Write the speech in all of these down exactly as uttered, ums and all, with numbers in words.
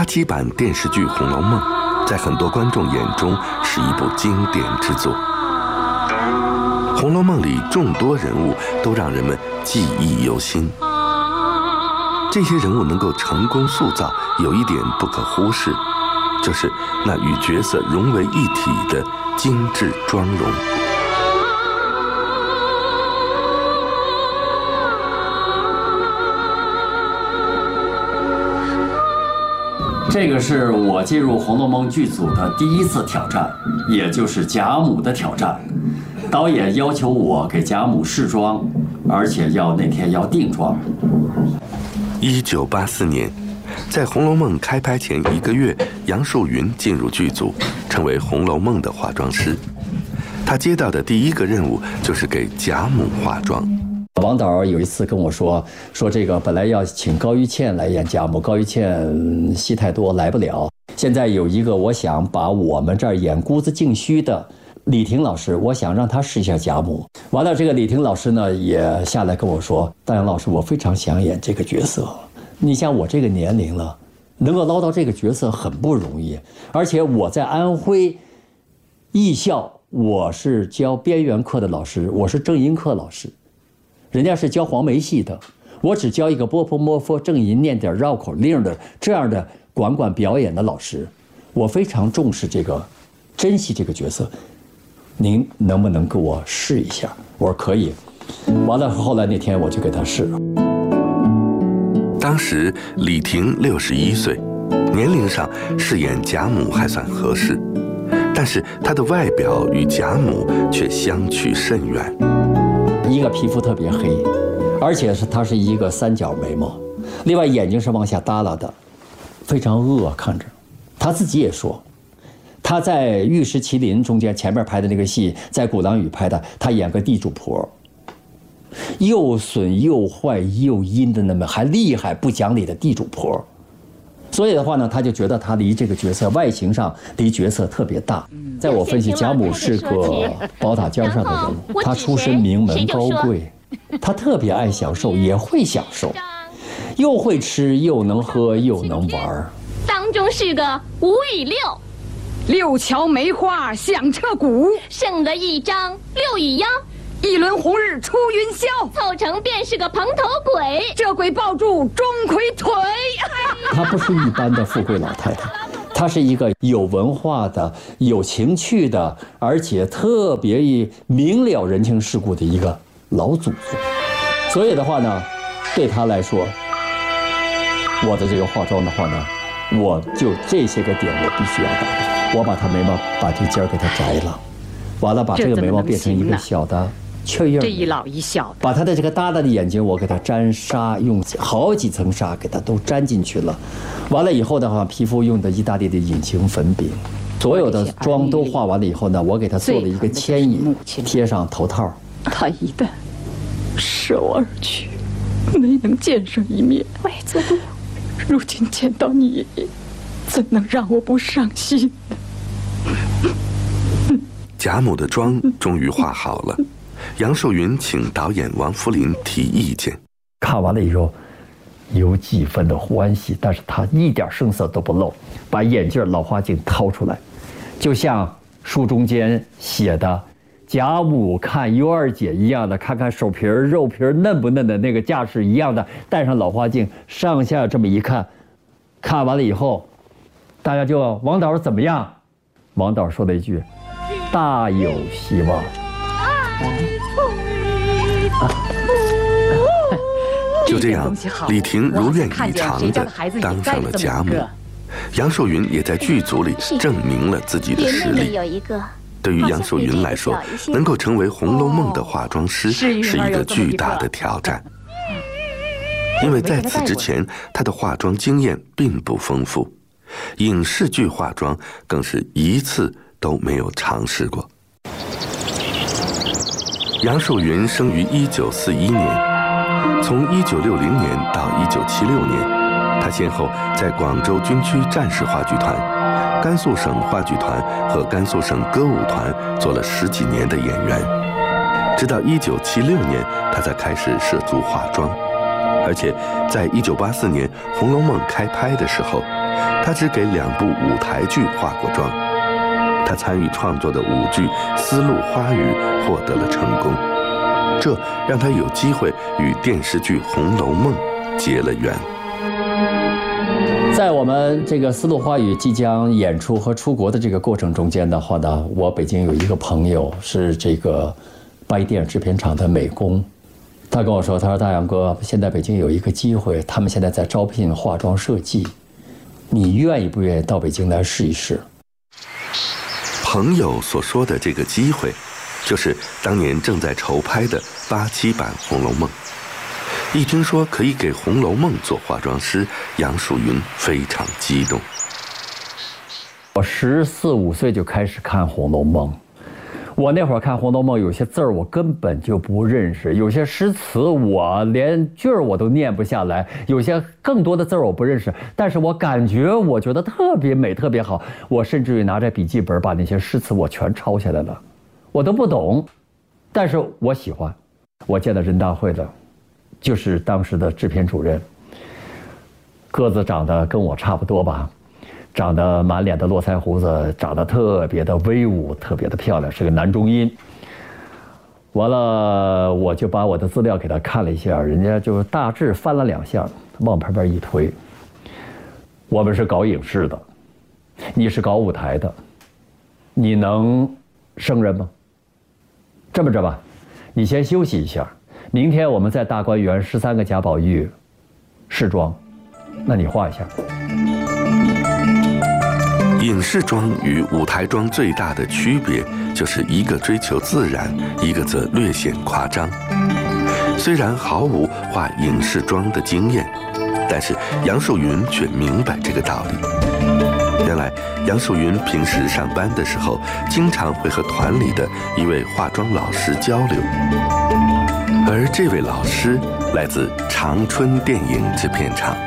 七版电视剧《红楼梦》在很多观众眼中是一部经典之作。《红楼梦》里众多人物都让人们记忆犹新。这些人物能够成功塑造，有一点不可忽视，就是那与角色融为一体的精致妆容。 这个是我进入《红楼梦》剧组的第一次挑战，也就是贾母的挑战。导演要求我给贾母试妆，而且要那天要定妆。 一九八四年，在《红楼梦》开拍前一个月，杨树云进入剧组，成为《红楼梦》的化妆师。他接到的第一个任务就是给贾母化妆。 王导有一次跟我说，说这个本来要请高于倩来演贾母，高于倩戏太多来不了。现在有一个，我想把我们这儿演姑子净虚的李婷老师，我想让他试一下贾母。完了，这个李婷老师呢也下来跟我说，大杨老师，我非常想演这个角色。你像我这个年龄了，能够捞到这个角色很不容易，而且我在安徽艺校，我是教边缘课的老师，我是正音课老师。人家是教黄梅戏的，我只教一个波波摸佛正音念点绕口令的这样的管管表演的老师，我非常重视这个，珍惜这个角色。您能不能给我试一下？我说可以。完了，后来那天我就给他试了。 当时李婷六十一岁，年龄上饰演贾母还算合适，但是她的外表与贾母却相去甚远。 一个皮肤特别黑，而且是它是一个三角眉毛，另外眼睛是往下耷拉的，非常恶看着。他自己也说，他在《玉石麒麟》中间前面拍的那个戏，在鼓浪屿拍的，他演个地主婆，又损又坏又阴的那么还厉害不讲理的地主婆。所以的话呢，他就觉得他离这个角色外形上离角色特别大。在我分析，贾母是个宝塔尖上的人物，她出身名门高贵，她特别爱享受，也会享受，又会吃，又能喝，又能玩。 当中是个五与六， 六桥梅花响彻骨， 剩了一张六与腰。 一轮红日出云霄， 凑成便是个蓬头鬼。 这鬼抱住钟馗腿。 她不是一般的富贵老太太，她是一个有文化的、有情趣的，而且特别明了人情世故的一个老祖宗。所以的话呢，对她来说，我的这个化妆的话呢，我就这些个点我必须要达到。我把她眉毛把这尖给她摘了，完了把这个眉毛变成一个小的雀叶， 这一老一小的， 把他的这个耷拉的眼睛，我给他沾纱，用好几层纱给他都沾进去了。完了以后的话，皮肤用的意大利的隐形粉饼，所有的妆都化完了以后呢，我给他做了一个牵引，贴上头套。 他一旦舍我而去，没能见上一面， 喂，做不了。 如今见到你，怎能让我不伤心呢？ 贾母的妆终于化好了。杨树云请导演王福林提意见， 看完了以后，有几分的欢喜，但是他一点声色都不露，把眼镜老花镜掏出来，就像书中间写的贾母看尤二姐一样的，看看手皮儿肉皮儿嫩不嫩的那个架势一样的，戴上老花镜，上下这么一看，看完了以后，大家就王导怎么样？王导说了一句：“大有希望。” 就这样，李婷如愿以偿的当上了贾母。杨树云也在剧组里证明了自己的实力。对于杨树云来说，能够成为《红楼梦》的化妆师是一个巨大的挑战，因为在此之前，她的化妆经验并不丰富，影视剧化妆更是一次都没有尝试过。杨树云生于一九四一年，从一九六零年到一九七六年，她先后在广州军区战士话剧团、甘肃省话剧团和甘肃省歌舞团做了十几年的演员。直到一九七六年，她才开始涉足化妆，而且在一九八四年《红楼梦》开拍的时候， 他只给两部舞台剧化过妆。他参与创作的舞剧《丝路花语》获得了成功，这让他有机会与电视剧《红楼梦》结了缘。 在我们这个《丝路花语》即将演出和出国的这个过程中间的话呢，我北京有一个朋友是这个八一电影制片厂的美工，他跟我说，他说大杨哥，现在北京有一个机会，他们现在在招聘化妆设计，你愿意不愿意到北京来试一试？ 朋友所说的这个机会，就是当年正在筹拍的八七版《红楼梦》。一听说可以给《红楼梦》做化妆师，杨树云非常激动。 我十四五岁就开始看《红楼梦》，我那会儿看《红楼梦》，有些字儿我根本就不认识，有些诗词我连句儿我都念不下来，有些更多的字儿我不认识，但是我感觉我觉得特别美，特别好。我甚至于拿着笔记本把那些诗词我全抄下来了，我都不懂，但是我喜欢。我见到人大会的，就是当时的制片主任，个子长得跟我差不多吧。长得满脸的络腮胡子，长得特别的威武，特别的漂亮，是个男中音。完了，我就把我的资料给他看了一下，人家就大致翻了两下，往旁边一推。我们是搞影视的，你是搞舞台的，你能胜任吗？这么着吧，你先休息一下，明天我们在大观园十三个贾宝玉试妆，那你画一下。 影视妆与舞台妆最大的区别，就是一个追求自然，一个则略显夸张。虽然毫无画影视妆的经验，但是杨树云却明白这个道理。原来杨树云平时上班的时候，经常会和团里的一位化妆老师交流，而这位老师来自长春电影制片厂。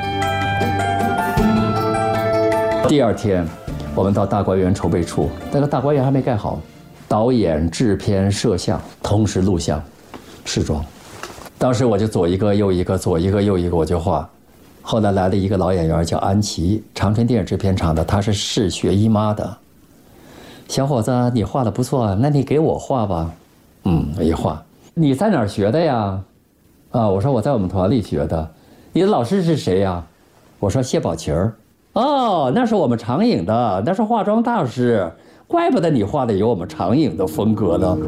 第二天我们到大观园筹备处，那个大观园还没盖好，导演、制片、摄像同时录像试妆。当时我就左一个右一个，左一个右一个，我就画。后来来了一个老演员叫安琪，长春电影制片厂的，她是试学姨妈的。小伙子，你画的不错，那你给我画吧。嗯，我一画。你在哪儿学的呀？啊，我说我在我们团里学的。你的老师是谁呀？我说谢宝琴儿。哦，那是我们长影的，那是化妆大师，怪不得你画的有我们长影的风格呢。